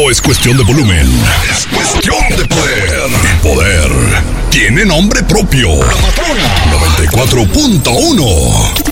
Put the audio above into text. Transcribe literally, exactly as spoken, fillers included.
No es cuestión de volumen, es cuestión de poder. Y poder tiene nombre propio. La Patrona noventa y cuatro punto uno.